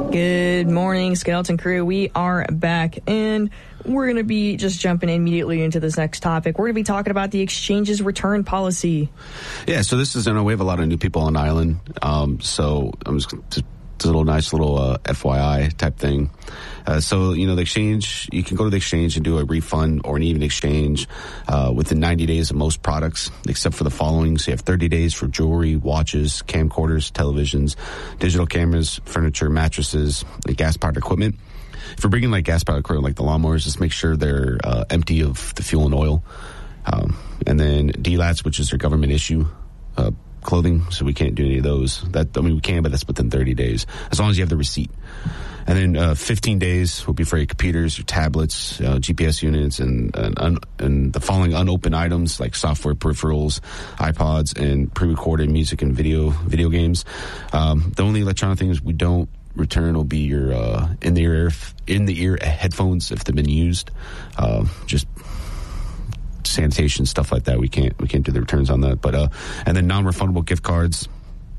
Good morning, Skeleton Crew. We are back, and we're going to be just jumping immediately into this next topic. We're going to be talking about the exchange's return policy. Yeah, so this is, we have a lot of new people on island, so I'm just a little nice little FYI type thing. So, the exchange, you can go to the exchange and do a refund or an even exchange within 90 days of most products, except for the following. So you have 30 days for jewelry, watches, camcorders, televisions, digital cameras, furniture, mattresses, and gas-powered equipment. If you're bringing gas-powered equipment like the lawnmowers, just make sure they're empty of the fuel and oil. And then DLATs, which is their government issue clothing, so we can't do any of those. We can, but that's within 30 days, as long as you have the receipt. And then 15 days will be for your computers, your tablets, GPS units, and the following unopened items like software peripherals, iPods, and pre-recorded music and video games. The only electronic things we don't return will be your in the ear headphones if they've been used. Just sanitation, stuff like that. We can't do the returns on that. But and then non-refundable gift cards.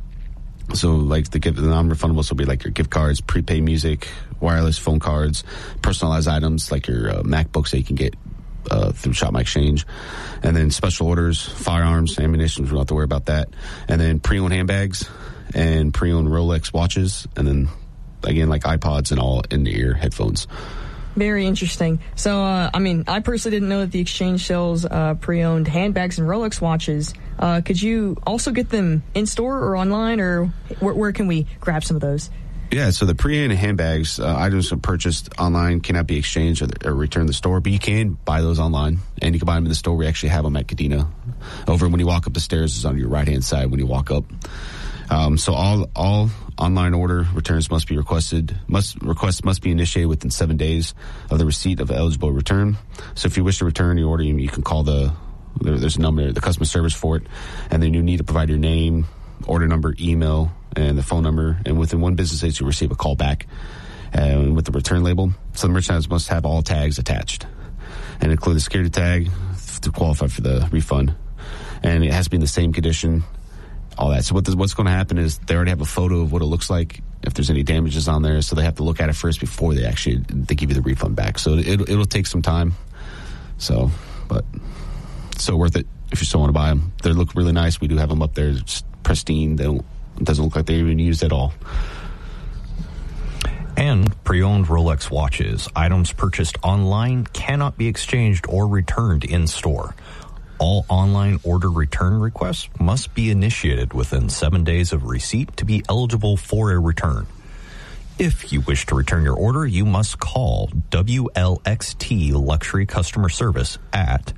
So the non-refundables will be like your gift cards, prepaid music, wireless phone cards, personalized items like your MacBooks that you can get through Shop My Exchange. And then special orders, firearms, ammunition, we don't have to worry about that. And then pre-owned handbags and pre-owned Rolex watches. And then again, like iPods and all in-the-ear headphones. Very interesting. So, I personally didn't know that the exchange sells pre-owned handbags and Rolex watches. Could you also get them in-store or online, or where can we grab some of those? Yeah, so the pre-owned handbags, items purchased online cannot be exchanged or returned to the store, but you can buy those online, and you can buy them in the store. We actually have them at Kadena. Over when you walk up the stairs, it's on your right-hand side when you walk up. So all online order returns must be requested. Requests must be initiated within 7 days of the receipt of eligible return. So if you wish to return the order, you can call there's a number, the customer service for it, and then you need to provide your name, order number, email, and the phone number. And within 1 business day, you'll receive a call back with the return label. So the merchandise must have all tags attached and include the security tag to qualify for the refund. And it has to be in the same condition. All that. So what's going to happen is they already have a photo of what it looks like if there's any damages on there, so they have to look at it first before they give you the refund back. So it'll take some time. So, but it's still worth it if you still want to buy them. They look really nice. We do have them up there, just pristine. It doesn't look like they're even used at all. And pre-owned Rolex watches. Items purchased online cannot be exchanged or returned in store. All online order return requests must be initiated within 7 days of receipt to be eligible for a return. If you wish to return your order, you must call WLXT Luxury Customer Service at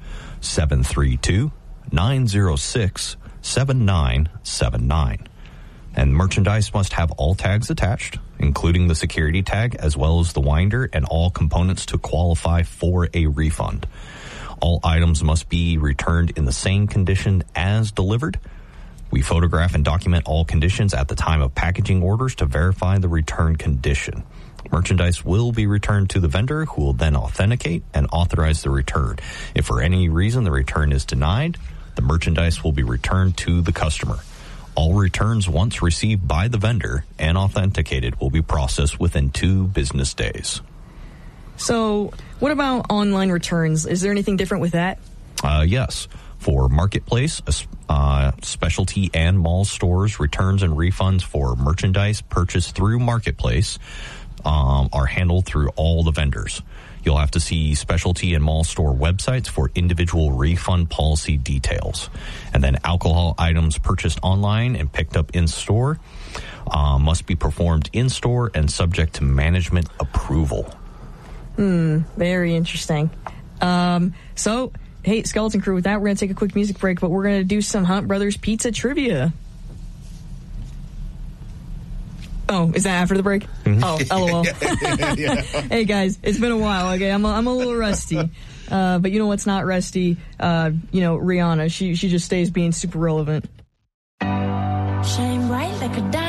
732-906-7979. And merchandise must have all tags attached, including the security tag as well as the winder and all components to qualify for a refund. All items must be returned in the same condition as delivered. We photograph and document all conditions at the time of packaging orders to verify the return condition. Merchandise will be returned to the vendor, who will then authenticate and authorize the return. If for any reason the return is denied, the merchandise will be returned to the customer. All returns, once received by the vendor and authenticated, will be processed within 2 business days. So, what about online returns? Is there anything different with that? Yes. For Marketplace, specialty and mall stores, returns and refunds for merchandise purchased through Marketplace are handled through all the vendors. You'll have to see specialty and mall store websites for individual refund policy details. And then alcohol items purchased online and picked up in store must be performed in store and subject to management approval. Very interesting. So, hey, Skeleton Crew, with that, we're going to take a quick music break, but we're going to do some Hunt Brothers Pizza trivia. Oh, is that after the break? Mm-hmm. Oh, LOL. Yeah. Hey, guys, it's been a while, okay? I'm a little rusty. But you know what's not rusty? Rihanna. She just stays being super relevant. Shine bright like a diamond.